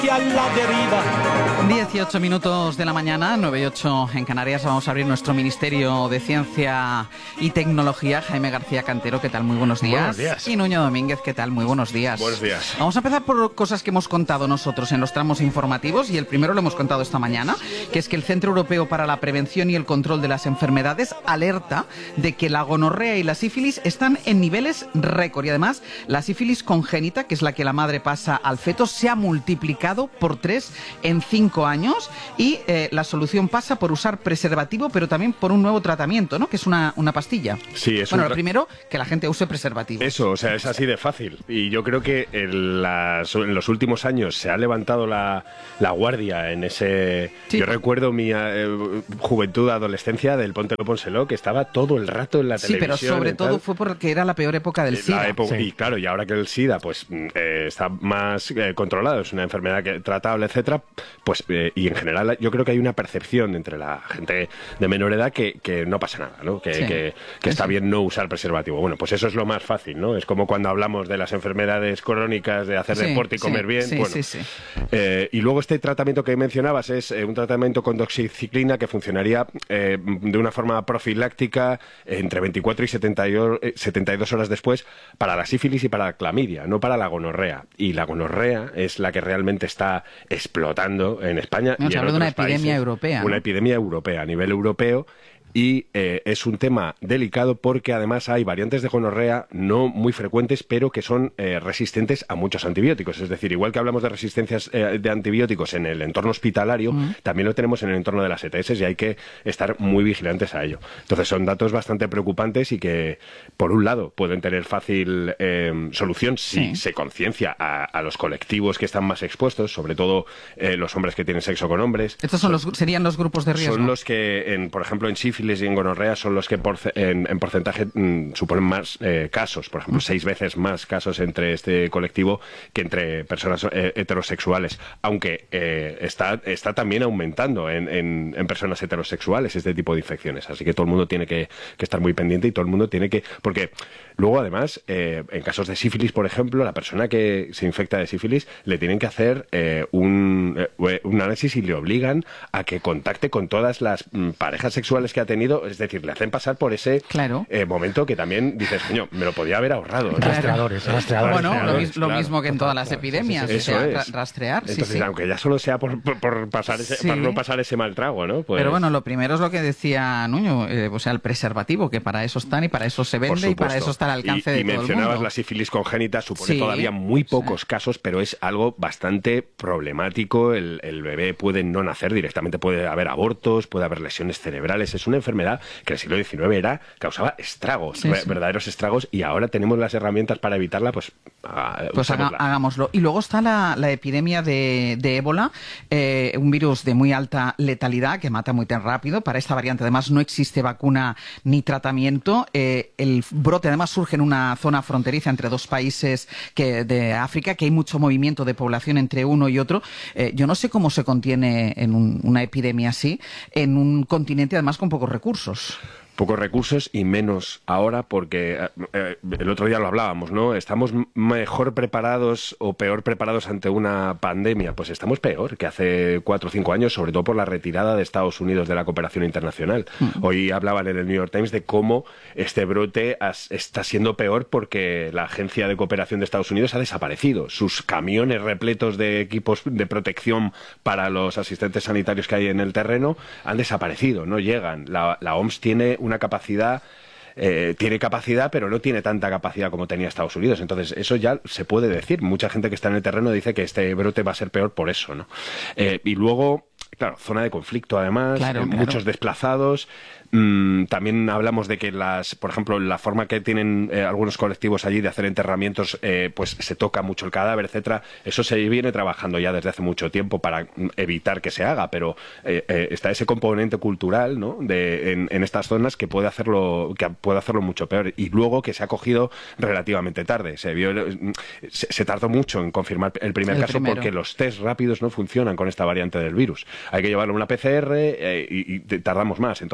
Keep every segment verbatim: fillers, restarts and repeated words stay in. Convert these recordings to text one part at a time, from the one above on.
A la deriva. dieciocho minutos de la mañana, nueve y ocho en Canarias. Vamos a abrir nuestro Ministerio de Ciencia y Tecnología. Jaime García Cantero, ¿qué tal? Muy buenos días. Buenos días. Y Nuño Domínguez, ¿qué tal? Muy buenos días. Buenos días. Vamos a empezar por cosas que hemos contado nosotros en los tramos informativos, y el primero lo hemos contado esta mañana, que es que el Centro Europeo para la Prevención y el Control de las Enfermedades alerta de que la gonorrea y la sífilis están en niveles récord, y además la sífilis congénita, que es la que la madre pasa al feto, se ha multiplicado por tres en cinco años, y eh, la solución pasa por usar preservativo, pero también por un nuevo tratamiento, ¿no? Que es una, una pastilla. Sí, es bueno, un tra- lo primero, que la gente use preservativo. Eso, o sea, es así de fácil. Y yo creo que en, las, en los últimos años se ha levantado la, la guardia en ese... Sí. Yo recuerdo mi eh, juventud, adolescencia del Póntelo Pónselo, que estaba todo el rato en la Sí, pero televisión. sobre y todo tal. fue porque era la peor época del La SIDA. época- Sí. Y claro, y ahora que el SIDA pues eh, está más eh, controlado, es una enfermedad que, tratable, etcétera, pues eh, y en general yo creo que hay una percepción entre la gente de menor edad que, que no pasa nada, ¿no? Que, Sí. que, que está Sí. bien no usar preservativo. Bueno, pues eso es lo más fácil, ¿no? Es como cuando hablamos de las enfermedades crónicas, de hacer Sí, deporte y sí, comer bien. sí, bueno, sí, sí. eh, y luego este tratamiento que mencionabas es eh, un tratamiento con doxiciclina que funcionaría eh, de una forma profiláctica eh, entre veinticuatro y setenta y dos horas después para la sífilis y para la clamidia, no para la gonorrea. Y la gonorrea es la que realmente está explotando en España. No, y se en habla de una otros epidemia países. europea, Una ¿no? epidemia europea a nivel europeo. Y eh, es un tema delicado porque además hay variantes de gonorrea no muy frecuentes, pero que son eh, resistentes a muchos antibióticos. Es decir, igual que hablamos de resistencias eh, de antibióticos en el entorno hospitalario, mm. también lo tenemos en el entorno de las E T S y hay que estar muy vigilantes a ello. Entonces son datos bastante preocupantes y que, por un lado, pueden tener fácil eh, solución si Sí. se conciencia a, a los colectivos que están más expuestos, sobre todo eh, los hombres que tienen sexo con hombres. Estos son los, serían los grupos de riesgo. Son los que, en, por ejemplo, en sífilis y en gonorrea son los que porce- en, en porcentaje mmm, suponen más eh, casos, por ejemplo, seis veces más casos entre este colectivo que entre personas eh, heterosexuales, aunque eh, está, está también aumentando en, en, en personas heterosexuales este tipo de infecciones, así que todo el mundo tiene que, que estar muy pendiente y todo el mundo tiene que... porque luego además, eh, en casos de sífilis, por ejemplo, la persona que se infecta de sífilis le tienen que hacer eh, un, eh, un análisis y le obligan a que contacte con todas las mm, parejas sexuales que ha tenido, es decir, le hacen pasar por ese Claro. eh, momento que también dices, coño, me lo podía haber ahorrado. Claro. Rastreadores, rastreadores. Bueno, lo, Rastreadores, mis- lo claro. mismo que en todas las Total, epidemias, sí, sí, sí. o sea, Eso ra- es. rastrear, sí, Entonces, sí. aunque ya solo sea por, por, por pasar ese, Sí. para no pasar ese mal trago, ¿no? Pues, Pero bueno, lo primero es lo que decía Nuño, eh, o sea, el preservativo, que para eso están y para eso se por vende y para supuesto. eso está al alcance y, de y todo el mencionabas mundo. la sífilis congénita, supone Sí. todavía muy pocos casos, pero es algo bastante problemático. El, el bebé puede no nacer directamente, puede haber abortos, puede haber lesiones cerebrales. Es una enfermedad que en el siglo diecinueve era, causaba estragos, Sí, ver- sí. verdaderos estragos, y ahora tenemos las herramientas para evitarla, pues, ah, Pues haga- usémosla. hagámoslo. Y luego está la, la epidemia de, de ébola, eh, un virus de muy alta letalidad que mata muy tan rápido. Para esta variante, además, no existe vacuna ni tratamiento. Eh, el brote, además, surge en una zona fronteriza entre dos países que, de África, que hay mucho movimiento de población entre uno y otro. Eh, yo no sé cómo se contiene en un- una epidemia así en un continente, además, con pocos recursos. Pocos recursos y menos ahora porque eh, eh, el otro día lo hablábamos, ¿no? ¿Estamos m- mejor preparados o peor preparados ante una pandemia? Pues estamos peor que hace cuatro o cinco años, sobre todo por la retirada de Estados Unidos de la cooperación internacional. Mm. Hoy hablaban en el New York Times de cómo este brote has, está siendo peor porque la Agencia de Cooperación de Estados Unidos ha desaparecido. Sus camiones repletos de equipos de protección para los asistentes sanitarios que hay en el terreno han desaparecido, no llegan. La, la O M S tiene una capacidad, eh, tiene capacidad, pero no tiene tanta capacidad como tenía Estados Unidos. Entonces, eso ya se puede decir. Mucha gente que está en el terreno dice que este brote va a ser peor por eso, ¿no? Eh, y luego, claro, zona de conflicto, además, Claro, eh, claro. muchos desplazados. Mm, también hablamos de que las, por ejemplo, la forma que tienen eh, algunos colectivos allí de hacer enterramientos, eh, pues se toca mucho el cadáver, etcétera. Eso se viene trabajando ya desde hace mucho tiempo para mm, evitar que se haga, pero eh, eh, está ese componente cultural, ¿no? De, en, en estas zonas que puede hacerlo, que puede hacerlo mucho peor. Y luego que se ha cogido relativamente tarde. Se vio, se, se tardó mucho en confirmar el primer El caso primero. porque los test rápidos no funcionan con esta variante del virus. Hay que llevarlo a una P C R eh, y, y tardamos más. Entonces ha habido un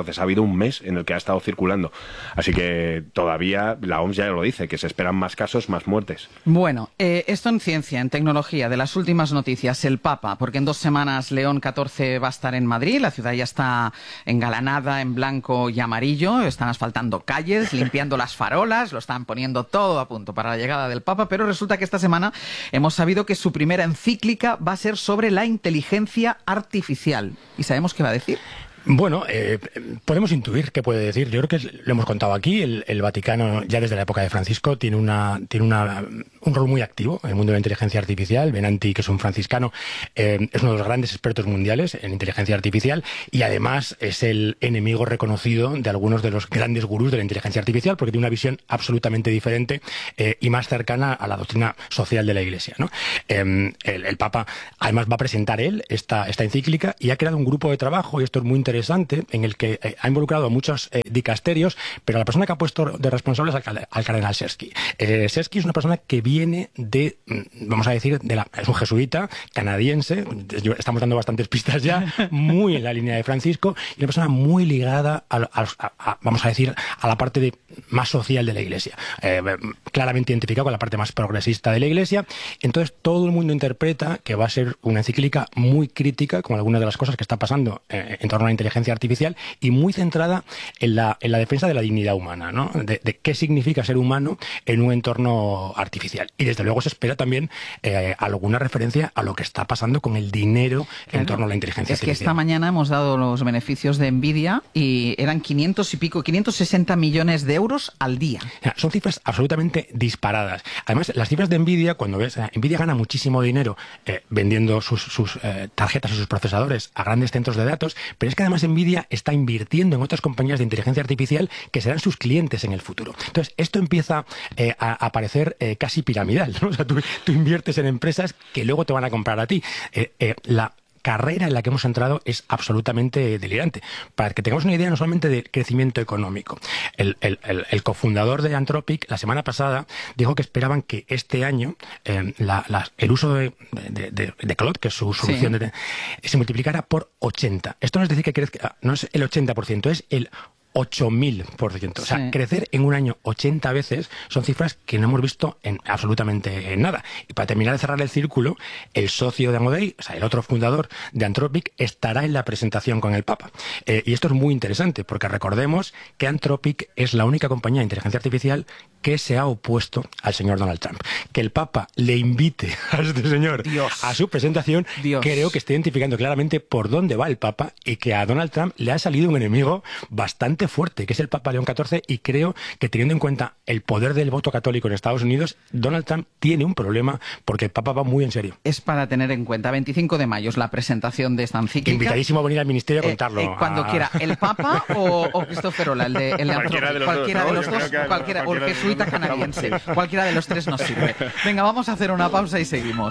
un mes en el que ha estado circulando. Así que todavía la O M S ya lo dice, que se esperan más casos, más muertes. Bueno, eh, esto en ciencia, en tecnología, de las últimas noticias, el Papa, porque en dos semanas León catorce va a estar en Madrid, la ciudad ya está engalanada en blanco y amarillo, están asfaltando calles, limpiando las farolas, lo están poniendo todo a punto para la llegada del Papa, pero resulta que esta semana hemos sabido que su primera encíclica va a ser sobre la inteligencia artificial. ¿Y sabemos qué va a decir? Bueno, eh, podemos intuir qué puede decir. Yo creo que lo hemos contado aquí. El, el Vaticano, ya desde la época de Francisco, tiene una tiene una, un rol muy activo en el mundo de la inteligencia artificial. Benanti, que es un franciscano, eh, es uno de los grandes expertos mundiales en inteligencia artificial y además es el enemigo reconocido de algunos de los grandes gurús de la inteligencia artificial porque tiene una visión absolutamente diferente eh, y más cercana a la doctrina social de la Iglesia, ¿no? Eh, el, el Papa, además, va a presentar él esta, esta encíclica y ha creado un grupo de trabajo, y esto es muy interesante, en el que eh, ha involucrado a muchos eh, dicasterios, pero la persona que ha puesto de responsable es al, al cardenal Sersky. Eh, Sersky es una persona que viene de, vamos a decir, de la, es un jesuita canadiense, estamos dando bastantes pistas ya, muy en la línea de Francisco, y una persona muy ligada a, a, a, a vamos a decir, a la parte de, más social de la Iglesia, eh, claramente identificado con la parte más progresista de la Iglesia. Entonces todo el mundo interpreta que va a ser una encíclica muy crítica con algunas de las cosas que está pasando eh, en torno a la inteligencia artificial y muy centrada en la, en la defensa de la dignidad humana, ¿no? De, de qué significa ser humano en un entorno artificial. Y desde luego se espera también eh, alguna referencia a lo que está pasando con el dinero claro. en torno a la inteligencia es artificial. Es que esta mañana hemos dado los beneficios de Nvidia y eran quinientos y pico, quinientos sesenta millones de euros al día. Son cifras absolutamente disparadas. Además, las cifras de Nvidia, cuando ves, Nvidia gana muchísimo dinero eh, vendiendo sus, sus eh, tarjetas y sus procesadores a grandes centros de datos, pero es que además Nvidia está invirtiendo en otras compañías de inteligencia artificial que serán sus clientes en el futuro. Entonces, esto empieza eh, a, a parecer eh, casi piramidal, ¿no? O sea, tú, tú inviertes en empresas que luego te van a comprar a ti. Eh, eh, la carrera en la que hemos entrado es absolutamente delirante. Para que tengamos una idea no solamente de crecimiento económico. El, el, el, el cofundador de Anthropic la semana pasada dijo que esperaban que este año eh, la, la, el uso de, de, de, de Claude, que es su solución, sí. de, se multiplicara por ochenta. Esto no es decir que crezca, no es el ochenta por ciento, es el ocho mil por ciento. O sea, sí. crecer en un año ochenta veces son cifras que no hemos visto en absolutamente en nada. Y para terminar de cerrar el círculo, el socio de Amodei, o sea, el otro fundador de Anthropic, estará en la presentación con el Papa. Eh, y esto es muy interesante, porque recordemos que Anthropic es la única compañía de inteligencia artificial que se ha opuesto al señor Donald Trump. Que el Papa le invite a este señor Dios. a su presentación, Dios. creo que está identificando claramente por dónde va el Papa y que a Donald Trump le ha salido un enemigo bastante fuerte, que es el Papa León catorce, y creo que teniendo en cuenta el poder del voto católico en Estados Unidos, Donald Trump tiene un problema porque el Papa va muy en serio. Es para tener en cuenta. veinticinco de mayo es la presentación de esta encíclica. Invitadísimo a venir al ministerio a contarlo. Eh, eh, cuando a... quiera. ¿El Papa o, o Christopher Ola? El de, el de cualquiera de los cualquiera dos, de los ¿no? dos, Que, cualquiera, o el cualquiera jesuita canadiense. Cualquiera de los tres nos sirve. Venga, vamos a hacer una pausa y seguimos.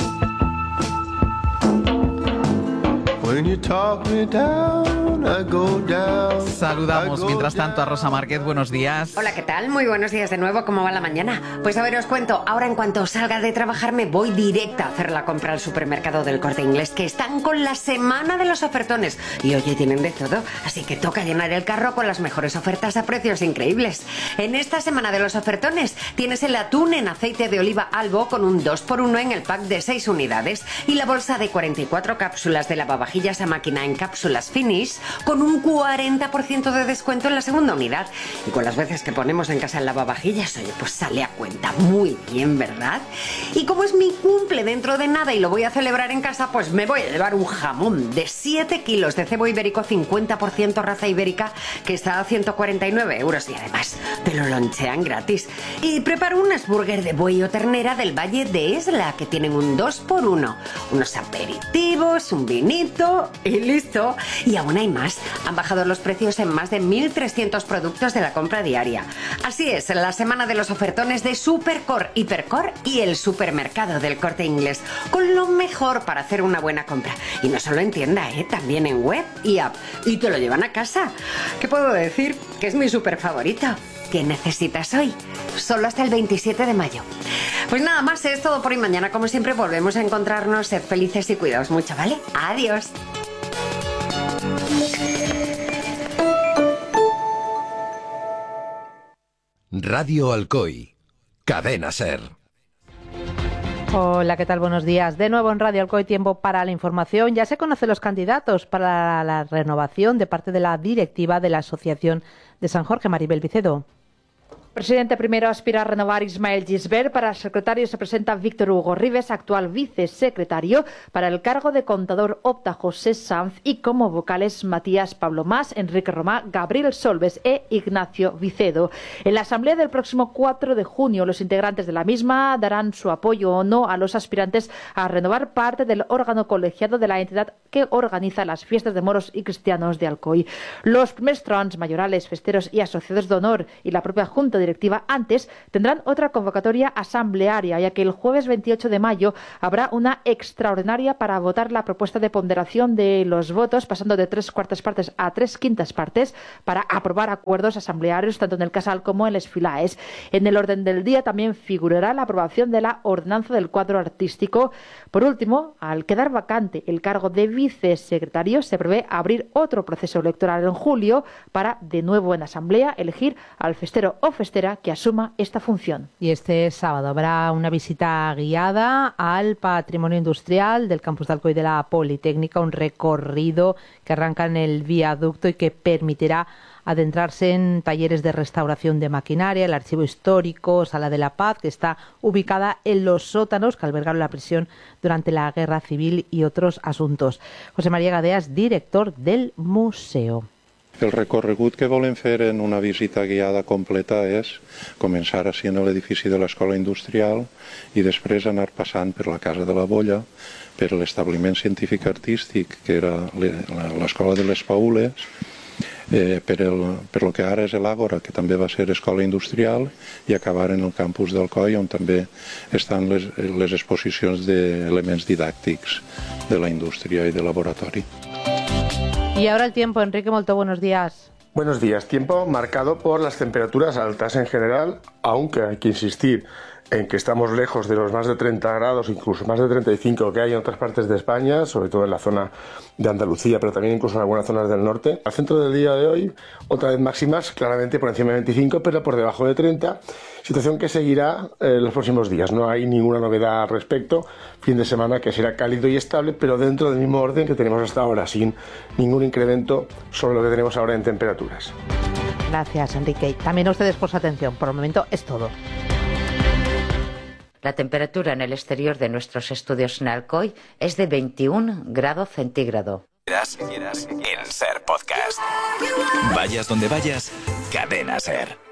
When you talk me down, I go down. Saludamos mientras tanto a Rosa Márquez. Buenos días. Hola, ¿qué tal? Muy buenos días de nuevo. ¿Cómo va la mañana? Pues a ver, os cuento. Ahora, en cuanto salga de trabajar, me voy directa a hacer la compra al supermercado del Corte Inglés, que están con la semana de los ofertones. Y oye, tienen de todo. Así que toca llenar el carro con las mejores ofertas a precios increíbles. En esta semana de los ofertones tienes el atún en aceite de oliva Albo con un dos por uno en el pack de seis unidades y la bolsa de cuarenta y cuatro cápsulas de lavavajillas a máquina en cápsulas Finish con un cuarenta por ciento de descuento en la segunda unidad. Y con las veces que ponemos en casa el lavavajillas, oye, pues sale a cuenta muy bien, ¿verdad? Y como es mi cumple dentro de nada y lo voy a celebrar en casa, pues me voy a llevar un jamón de siete kilos de cebo ibérico cincuenta por ciento raza ibérica que está a ciento cuarenta y nueve euros y además te lo lonchean gratis. Y preparo un burger de buey o ternera del Valle de Esla que tienen un dos por uno, unos aperitivos, un vinito y listo. Y aún hay más. Han bajado los precios en más de mil trescientos productos de la compra diaria. Así es, la semana de los ofertones de Supercor, Hipercor y el supermercado del Corte Inglés, con lo mejor para hacer una buena compra. Y no solo en tienda, ¿eh? También en web y app. Y te lo llevan a casa. ¿Qué puedo decir? Que es mi super favorito. ¿Qué necesitas hoy? Solo hasta el veintisiete de mayo. Pues nada más, es todo por hoy. Mañana, como siempre, volvemos a encontrarnos. Sed felices y cuidaos mucho, ¿vale? Adiós. Radio Alcoy. Cadena SER. Hola, ¿qué tal? Buenos días. De nuevo en Radio Alcoy, tiempo para la información. Ya se conocen los candidatos para la renovación de parte de la directiva de la Asociación de San Jorge. Maribel Vicedo. Presidente primero aspira a renovar Ismael Gisbert. Para secretario se presenta Víctor Hugo Ribes, actual vicesecretario. Para el cargo de contador opta José Sanz y como vocales Matías Pablo Mas, Enrique Romá, Gabriel Solbes e Ignacio Vicedo. En la asamblea del próximo cuatro de junio, los integrantes de la misma darán su apoyo o no a los aspirantes a renovar parte del órgano colegiado de la entidad que organiza las fiestas de moros y cristianos de Alcoy. Los primeros trons mayorales, festeros y asociados de honor y la propia Junta Directiva antes tendrán otra convocatoria asamblearia, ya que el jueves veintiocho de mayo habrá una extraordinaria para votar la propuesta de ponderación de los votos, pasando de tres cuartas partes a tres quintas partes, para aprobar acuerdos asamblearios tanto en el Casal como en les Filaes. En el orden del día también figurará la aprobación de la ordenanza del cuadro artístico. Por último, al quedar vacante el cargo de vicesecretario, se prevé abrir otro proceso electoral en julio para, de nuevo en asamblea, elegir al festero o festera que asuma esta función. Y este sábado habrá una visita guiada al patrimonio industrial del campus de Alcoy de la Politécnica, un recorrido que arranca en el viaducto y que permitirá adentrarse en talleres de restauración de maquinaria, el archivo histórico, Sala de la Paz, que está ubicada en los sótanos que albergaron la prisión durante la Guerra Civil y otros asuntos. José María Gadeas, director del museu. El recorregut que volem fer en una visita guiada completa és començar així en l'edifici de l'Escola Industrial i després anar passant per la Casa de la Bolla, per l'establiment científic artístic, que era l'Escola de les Paules, eh, per, el, per lo que ara és l'Àgora, que també va ser Escola Industrial, i acabar en el campus d'Alcoi, on també estan les, les exposicions d'elements didàctics de la indústria i de laboratori. Y ahora el tiempo, Enrique Molto, buenos días. Buenos días. Tiempo marcado por las temperaturas altas en general, aunque hay que insistir en que estamos lejos de los más de treinta grados, incluso más de treinta y cinco que hay en otras partes de España, sobre todo en la zona de Andalucía, pero también incluso en algunas zonas del norte. Al centro del día de hoy, otra vez máximas, claramente por encima de veinticinco, pero por debajo de treinta, situación que seguirá eh, los próximos días. No hay ninguna novedad al respecto. Fin de semana que será cálido y estable, pero dentro del mismo orden que tenemos hasta ahora, sin ningún incremento sobre lo que tenemos ahora en temperaturas. Gracias, Enrique. También a ustedes por su atención. Por el momento es todo. La temperatura en el exterior de nuestros estudios en Alcoy es de veintiún grados centígrados. En SER Podcast. Vayas donde vayas, Cadena SER.